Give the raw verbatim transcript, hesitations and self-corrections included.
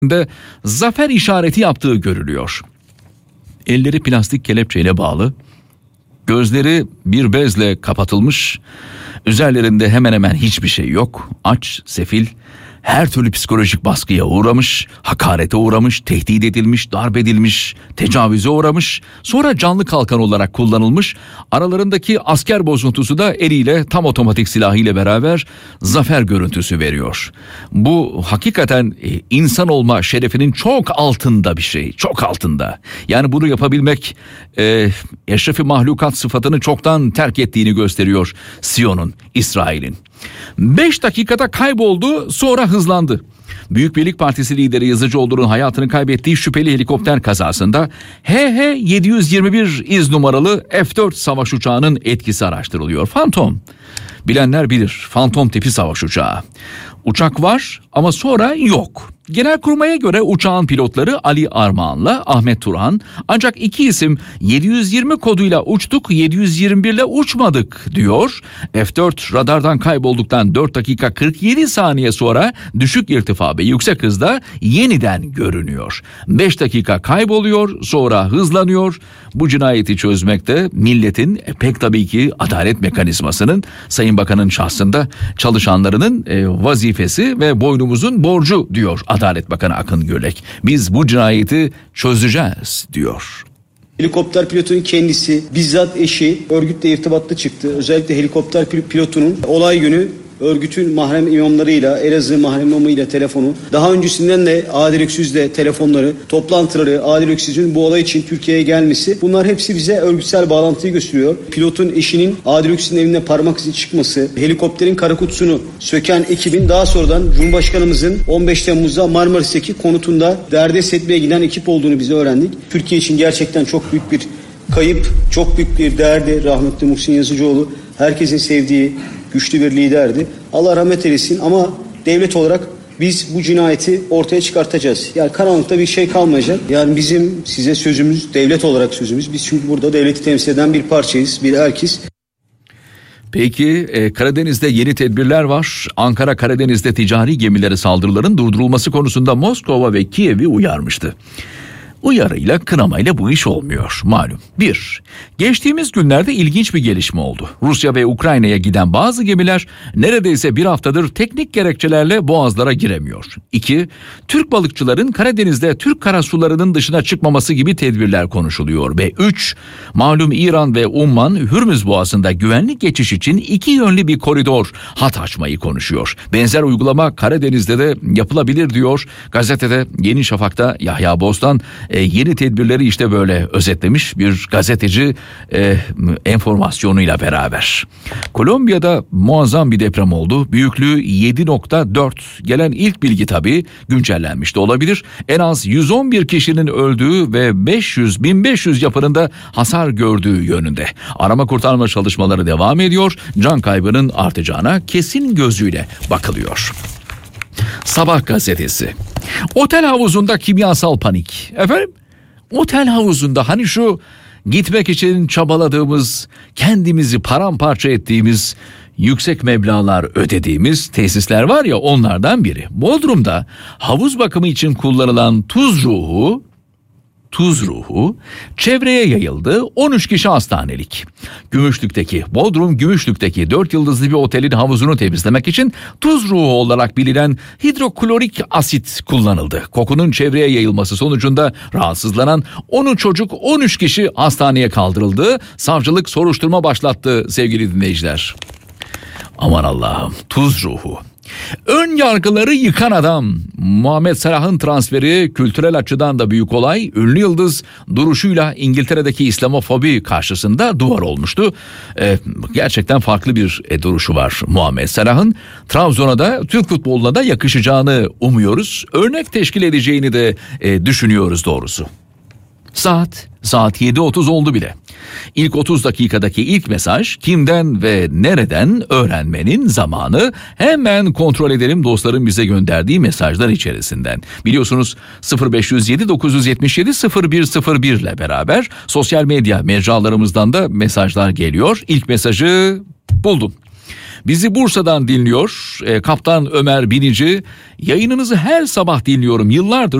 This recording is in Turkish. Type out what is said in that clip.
de zafer işareti yaptığı görülüyor. Elleri plastik kelepçeyle bağlı, gözleri bir bezle kapatılmış, üzerlerinde hemen hemen hiçbir şey yok, aç, sefil, her türlü psikolojik baskıya uğramış, hakarete uğramış, tehdit edilmiş, darp edilmiş, tecavüze uğramış, sonra canlı kalkan olarak kullanılmış, aralarındaki asker bozuntusu da eliyle tam otomatik silahıyla beraber zafer görüntüsü veriyor. Bu hakikaten insan olma şerefinin çok altında bir şey, çok altında. Yani bunu yapabilmek e, eşrefi mahlukat sıfatını çoktan terk ettiğini gösteriyor Siyon'un, İsrail'in. beş dakikada kayboldu, sonra hızlandı. Büyük Birlik Partisi lideri Yazıcıoğlu'nun hayatını kaybettiği şüpheli helikopter kazasında H H yedi yüz yirmi bir iz numaralı F dört savaş uçağının etkisi araştırılıyor. Phantom. Bilenler bilir. Phantom tipi savaş uçağı. Uçak var ama sonra yok. Genelkurmay'a göre uçağın pilotları Ali Armağan'la Ahmet Turhan, ancak iki isim yedi yüz yirmi koduyla uçtuk, yedi yüz yirmi bir ile uçmadık diyor. F dört radardan kaybolduktan dört dakika kırk yedi saniye sonra düşük irtifa ve yüksek hızda yeniden görünüyor. beş dakika kayboluyor, sonra hızlanıyor. Bu cinayeti çözmekte milletin pek tabii ki adalet mekanizmasının, Sayın Bakan'ın şahsında çalışanlarının vazifesi ve boynumuzun borcu diyor Adalet Bakanı Akın Gürlek. Biz bu cinayeti çözeceğiz diyor. Helikopter pilotunun kendisi, bizzat eşi örgütle irtibatta çıktı. Özellikle helikopter pilotunun olay günü örgütün mahrem imamlarıyla, Elazığ mahrem imamıyla telefonu, daha öncesinden de Adil Öksüz'le telefonları, toplantıları, Adil Öksüz'ün bu olay için Türkiye'ye gelmesi, bunlar hepsi bize örgütsel bağlantıyı gösteriyor. Pilotun eşinin Adil Öksüz'ün evinde parmak izi çıkması, helikopterin kara kutusunu söken ekibin daha sonradan Cumhurbaşkanımızın on beş Temmuz'da Marmaris'teki konutunda derdest etmeye giden ekip olduğunu biz öğrendik. Türkiye için gerçekten çok büyük bir kayıp, çok büyük bir değerdi rahmetli Muhsin Yazıcıoğlu. Herkesin sevdiği güçlü bir liderdi. Allah rahmet eylesin ama devlet olarak biz bu cinayeti ortaya çıkartacağız. Yani karanlıkta bir şey kalmayacak. Yani bizim size sözümüz, devlet olarak sözümüz. Biz çünkü burada devleti temsil eden bir parçayız, bir erkiz. Peki e, Karadeniz'de yeni tedbirler var. Ankara Karadeniz'de ticari gemilere saldırıların durdurulması konusunda Moskova ve Kiev'i uyarmıştı. Uyarıyla, kınamayla bu iş olmuyor malum. Bir, geçtiğimiz günlerde ilginç bir gelişme oldu. Rusya ve Ukrayna'ya giden bazı gemiler neredeyse bir haftadır teknik gerekçelerle boğazlara giremiyor. İki, Türk balıkçıların Karadeniz'de Türk karasularının dışına çıkmaması gibi tedbirler konuşuluyor. Ve üç, malum İran ve Umman Hürmüz Boğazı'nda güvenlik geçiş için iki yönlü bir koridor hat açmayı konuşuyor. Benzer uygulama Karadeniz'de de yapılabilir diyor. Gazetede Yeni Şafak'ta Yahya Bostan E, yeni tedbirleri işte böyle özetlemiş bir gazeteci e, enformasyonuyla beraber. Kolombiya'da muazzam bir deprem oldu. Büyüklüğü yedi nokta dört. Gelen ilk bilgi tabii güncellenmiş de olabilir. En az yüz on bir kişinin öldüğü ve beş yüz bin beş yüz yapının hasar gördüğü yönünde. Arama kurtarma çalışmaları devam ediyor. Can kaybının artacağına kesin gözüyle bakılıyor. Sabah gazetesi. Otel havuzunda kimyasal panik. Efendim? Otel havuzunda hani şu gitmek için çabaladığımız, kendimizi paramparça ettiğimiz, yüksek meblağlar ödediğimiz tesisler var ya, onlardan biri. Bodrum'da havuz bakımı için kullanılan tuz ruhu Tuz ruhu çevreye yayıldı. on üç kişi hastanelik. Gümüşlük'teki, Bodrum Gümüşlük'teki dört yıldızlı bir otelin havuzunu temizlemek için tuz ruhu olarak bilinen hidroklorik asit kullanıldı. Kokunun çevreye yayılması sonucunda rahatsızlanan on çocuk, on üç kişi hastaneye kaldırıldı. Savcılık soruşturma başlattı sevgili dinleyiciler. Aman Allah'ım, tuz ruhu. Ön yargıları yıkan adam. Muhammed Salah'ın transferi kültürel açıdan da büyük olay. Ünlü yıldız duruşuyla İngiltere'deki İslamofobi karşısında duvar olmuştu. Ee, gerçekten farklı bir e, duruşu var Muhammed Salah'ın. Trabzon'a da, Türk futboluna da yakışacağını umuyoruz. Örnek teşkil edeceğini de e, düşünüyoruz doğrusu. Saat, saat yedi otuz oldu bile. İlk otuz dakikadaki ilk mesaj kimden ve nereden öğrenmenin zamanı. Hemen kontrol edelim dostların bize gönderdiği mesajlar içerisinden. Biliyorsunuz sıfır beş yüz yedi dokuz yüz yetmiş yedi sıfır bir sıfır bir ile beraber sosyal medya mecralarımızdan da mesajlar geliyor. İlk mesajı buldum. Bizi Bursa'dan dinliyor. E, Kaptan Ömer Binici. Yayınınızı her sabah dinliyorum. Yıllardır